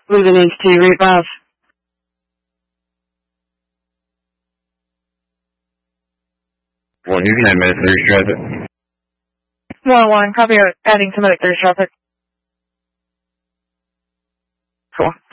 Moving into route 5. 1, you can admit through traffic. 1-1, copy, adding to medic through traffic. Cool.